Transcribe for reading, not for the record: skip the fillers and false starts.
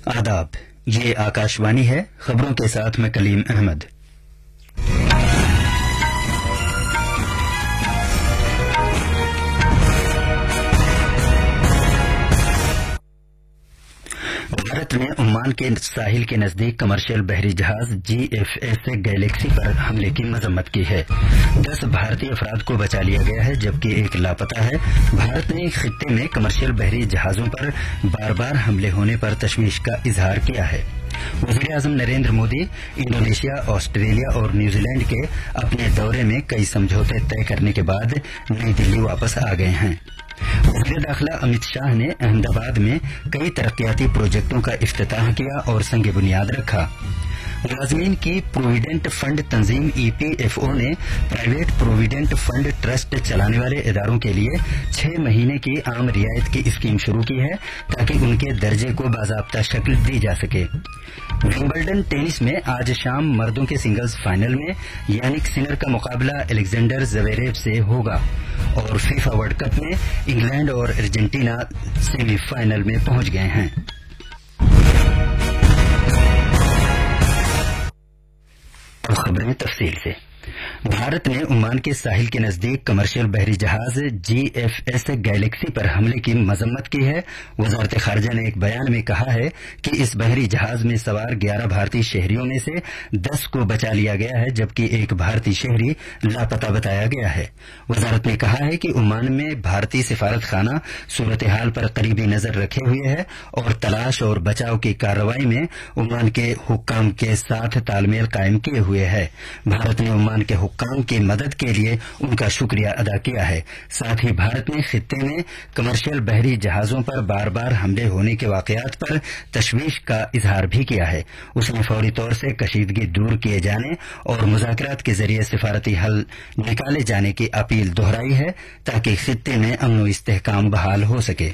आदाब, ये आकाशवाणी है। खबरों के साथ मैं कलीम अहमद। भारत ने ओमान के साहिल के नजदीक कमर्शियल बहरी जहाज GFS गैलेक्सी पर हमले की मजम्मत की है। 10 भारतीय अफराद को बचा लिया गया है जबकि एक लापता है। भारत ने खित्ते में कमर्शियल बहरी जहाजों पर बार बार हमले होने पर तशवीश का इजहार किया है। वज़ीर-ए-आज़म नरेंद्र मोदी इंडोनेशिया, ऑस्ट्रेलिया और न्यूजीलैंड के अपने दौरे में कई समझौते तय करने के बाद नई दिल्ली वापस आ गए हैं। वज़ीर दाखिला अमित शाह ने अहमदाबाद में कई तरक्याती प्रोजेक्टों का इफ्तिताह किया और संग बुनियाद रखा। मुलाजमीन की प्रोविडेंट फंड तंजीम EPFO ने प्राइवेट प्रोविडेंट फंड ट्रस्ट चलाने वाले इदारों के लिए 6 महीने की आम रियायत की स्कीम शुरू की है ताकि उनके दर्जे को बाज़ाब्ता शक्ल दी जा सके। विंबलडन टेनिस में आज शाम मर्दों के सिंगल्स फाइनल में यानिक सिनर का मुकाबला अलेक्जेंडर ज़वेरेव से होगा और फीफा वर्ल्ड कप में इंग्लैंड और अर्जेंटीना सेमीफाइनल में पहुंच गए हैं। खबरें तफसील से। भारत ने ओमान के साहिल के नजदीक कमर्शियल बहरी जहाज GFS गैलेक्सी पर हमले की मजम्मत की है। वजारत खारजा ने एक बयान में कहा है कि इस बहरी जहाज में सवार 11 भारतीय शहरियों में से 10 को बचा लिया गया है जबकि एक भारतीय शहरी लापता बताया गया है। वजारत ने कहा है कि ओमान में भारतीय सिफारत खाना सूरत हाल पर करीबी नजर रखे हुए है और तलाश और बचाव की कार्रवाई में ओमान के हुक्काम के साथ तालमेल कायम किए हुए है। भारत ने ओमान के हुक्काम की मदद के लिए उनका शुक्रिया अदा किया है। साथ ही भारत ने खित्ते में कमर्शियल बहरी जहाजों पर बार बार हमले होने के वाकयात पर तशवीश का इजहार भी किया है। उसने फौरी तौर से कशीदगी दूर किए जाने और मुज़ाकरात के जरिए सिफारती हल निकाले जाने की अपील दोहराई है ताकि खित्ते में अमन व इस्तेहकाम बहाल हो सके।